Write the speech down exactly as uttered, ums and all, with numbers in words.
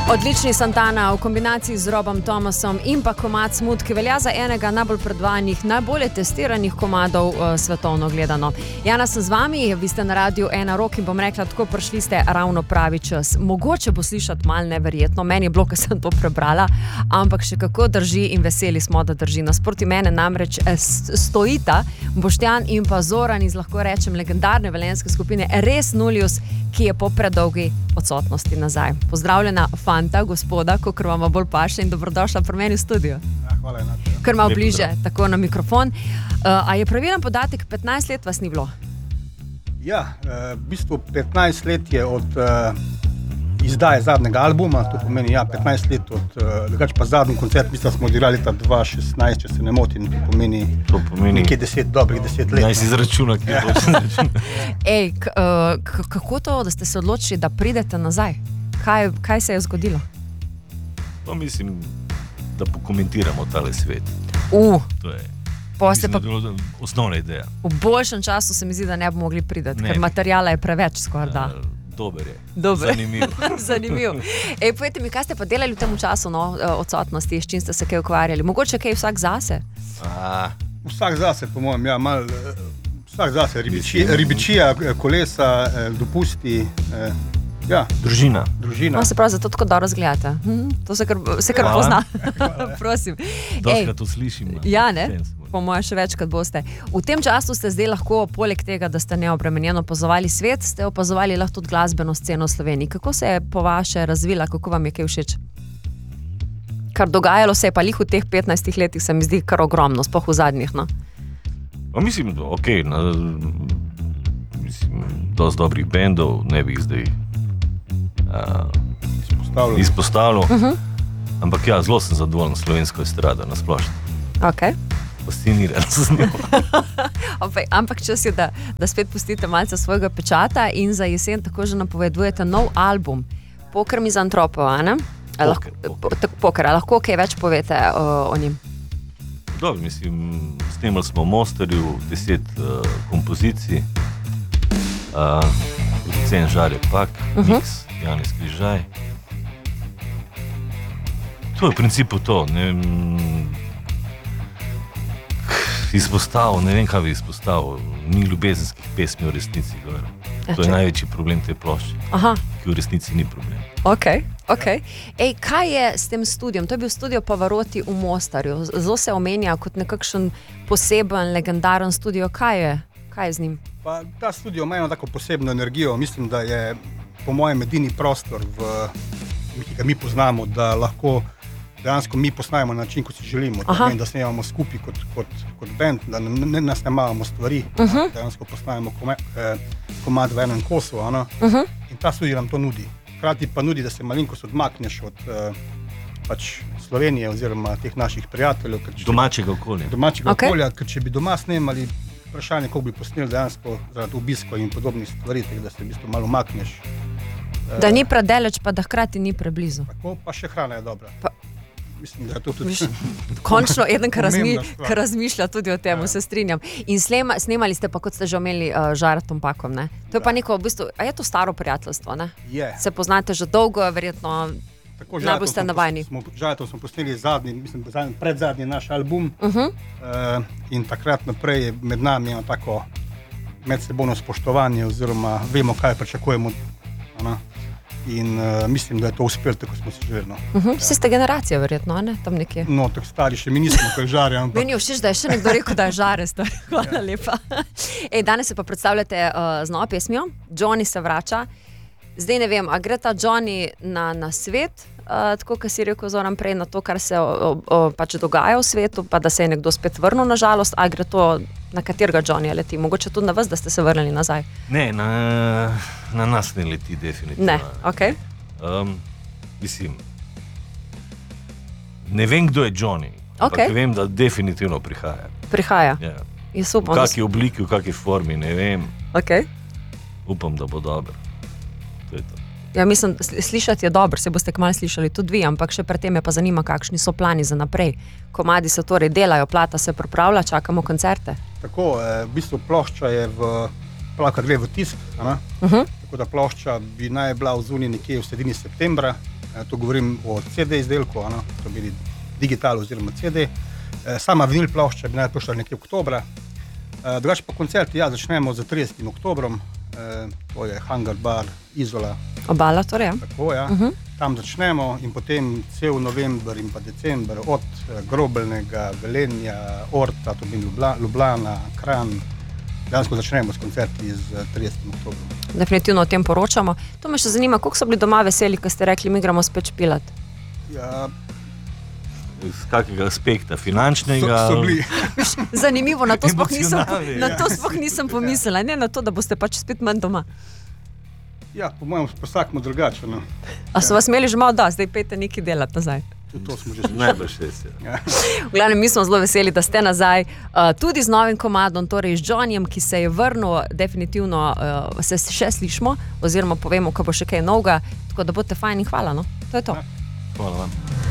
Odlični Santana v kombinaciji z Robom Thomasom in pa komad Smooth, ki velja za enega najbolj predvajanih, najbolje testiranih komadov uh, svetovno gledano. Jana, sem z vami, vi ste na radiju Ena Rock in bom rekla, tako prišli ste ravno pravi čas. Mogoče bo slišati malo neverjetno, meni je bilo, ko sem to prebrala, ampak še kako drži in veseli smo, da drži. Nasproti mene namreč stojita Boštjan in pa Zoran iz, lahko rečem, legendarne velenjske skupine Res Nullius, ki je po predolgi odsotnosti nazaj. Pozdravljena fanta, gospoda, kakor vam bolj paše in dobrodošla pri meni v studiu. Ja, hvala enače. Kar malo bliže, tako na mikrofon. Uh, a je pravilen podatek, petnajst let vas ni bilo? Ja, v bistvu petnajst let je od uh, izdaje zadnjega albuma, to pomeni ja, petnajst let od, uh, drugač pa zadnji koncert, mislim, smo odigrali leta dva tisoč šestnajst, če se ne motim, to pomeni, to pomeni nekaj deset, dobrih deset let. Naj si izračuna, ki je to izračuna. Ej, k, uh, k, kako to, da ste se odločili, da pridete nazaj? Kaj, kaj se je zgodilo? No, mislim, da pokomentiramo tale svet. Uh, to je, mislim, pa, da je osnovna ideja. V boljšem času se mi zdi, da ne bi mogli priti, ker materijala je preveč skoraj da. Uh, Dober je. Dober. Zanimiv. Zanimiv. Ej, povejte mi, kaj ste pa delali v tem času, no, odsotnosti, s čim ste se kaj ukvarjali? Mogoče kaj vsak zase? A, vsak zase, po mojem, ja, mal, vsak zase, ribičija, ribičija kolesa, dopusti, ja. Družina. Družina. No, se pravi, zato tako dobro razgledate. Hm, to se kar, se kar pozna. Prosim. Doskrat to slišim. Ja, ne? Po moje še večkrat boste. V tem času ste zdaj lahko, poleg tega, da ste neobremenjeno opazovali svet, ste opazovali lahko tudi glasbeno sceno v Sloveniji. Kako se je po vaše razvila, kako vam je kaj všeč? Kar dogajalo se je pa lih v teh petnajstih letih, se mi zdi kar ogromno, sploh v zadnjih, no? Pa mislim, ok, na, mislim, dosti dobrih bendov, ne bi jih zdaj uh, izpostavljal, izpostavljal. Uh-huh. Ampak ja, zelo sem zadovoljen slovensko estrado na splošno. Ok. Fascinirano se z njo. Ampak čas je, da, da spet pustite malce svojega pečata in za jesen tako že napovedujete nov album Poker mizantropov, a ne? Poker, poker. Poker, a lahko kaj več povete o, o njim? Dobro, mislim, snemali smo v Mostarju deset uh, kompozicij, uh, producent Žarje Pak, uh-huh. Mix Janez Križaj. To je v principu to, ne izpostavil, ne vem, kaj bi izpostavil, ni ljubezenskih pesmi v resnici. Ja, to je največji problem te plošče, Aha. ki v resnici ni problem. Ok, ok. Ej, kaj je s tem studijom? To je bil studio Pavarotti v Mostarju. Zelo se omenja kot nekakšen poseben, legendaren studio. Kaj je? Kaj je z njim? Pa, ta studio ima eno tako posebno energijo. Mislim, da je po mojem edini prostor, v, ki ga mi poznamo, da lahko dejansko mi posnajamo na način, kot si želimo. Pomeni, da snemamo skupaj kot, kot, kot band, da ne, ne nasnemavamo stvari, uh-huh. dejansko posnajamo kome, eh, komad v enem kosu. Uh-huh. In ta studio nam to nudi. Hkrati pa nudi, da se malinkost odmakneš od eh, pač Slovenije oziroma teh naših prijateljev. Če, domačega okolja. Domačega okay. okolja, ker če bi doma snemali, vprašanje, koliko bi posneli dejansko zaradi obiskov in podobnih stvari, da se v bistvu malo umakneš. Da ni predaleč, pa da hkrati ni preblizu. Tako, pa še hrana je dobra. Pa mislim, da je to tudi končno eden, ki razmi, razmišlja tudi o tem, ja. Se strinjam. In slema, snemali ste pa, kot ste že omeli, uh, Žaratom Pakom, ne? To je ja. Pa neko, v bistvu, a je to staro prijateljstvo, ne? Je. Se poznate že dolgo, verjetno najbolj ste navajni. Žaratom smo posneli zadnji, mislim, zadnji, predzadnji naš album uh-huh. uh, in takrat naprej je med nami eno tako medsebojno spoštovanje oziroma vemo, kaj pričakujemo. Ona. In uh, mislim, da je to uspelo, tako smo si želeli. No. Uh-huh. Vsi ste generacija, verjetno, ne? Tam nekje. No, tako stari še mi nismo, ko je Žare. Ampak... Meni je všeč, da je še nekdo rekel, da je Žare. Hvala ja. Lepa. Ej, danes se pa predstavljate uh, z novo pesmijo. Johnny se vrača. Zdaj ne vem, a gre ta Johnny na, na svet, uh, tako, kot si rekel Zoran prej, na to, kar se o, o, pač dogaja v svetu, pa da se je nekdo spet vrnil na žalost, a gre to na katerega Johnnyja leti? Mogoče tudi na vas, da ste se vrnili nazaj? Ne, na, na nas ne leti, definitivno. Ne, ok. Um, mislim, ne vem, kdo je Johnny, okay. ampak vem, da definitivno prihaja. Prihaja? Ja. Jaz upam, v kakšni obliki, v kakšni formi, ne vem. Ok. Upam, da bo dobro. To je to. Ja, mislim, slišati je dobro, se boste kmalu slišali tudi vi, ampak še pred tem me pa zanima, kakšni so plani za naprej. Komadi se torej delajo, plata se pripravlja, čakamo koncerte. Tako, v bistvu plošča je v, plaka gre v tisk, uh-huh. tako da plošča bi naj bila v zuniji nekje v sredini septembra, To govorim o C D izdelku, ano, to bili digital oziroma C D. Sama vinil plošča bi naj prišla nekje oktobra. Drugače pa koncerti, ja, začnemo z tridesetim oktobrom, to je Hangar Bar, Izola. Obala torej, ja. Tako, ja. Uh-huh. Tam začnemo in potem cel november in pa december od Grobelnega, Velenja, Orta, to bi Ljubljana, Kranj. Dejansko začnemo s koncerti z tridesetim oktobrom. Definitivno o tem poročamo. To me še zanima, koliko so bili doma veseli, ko ste rekli, mi gremo spet špilat? Ja, z kakega aspekta, finančnega? So, so bili. Zanimivo, na to sploh nisem, na to sploh nisem pomislila, ne na to, da boste pač spet manj doma. Ja, po mojem vsakmo drugače. No. A so vas imeli že malo da, zdaj pejte nekaj delati nazaj? To smo že najbrž res. Ja. V glavnem, mi smo zelo veseli, da ste nazaj, uh, tudi z novim komadom, torej z Johnnyjem, ki se je vrnil, definitivno uh, se še slišimo, oziroma povemo, ko bo še kaj novega, tako da boste fajn in hvala, no? To je to. Hvala vam.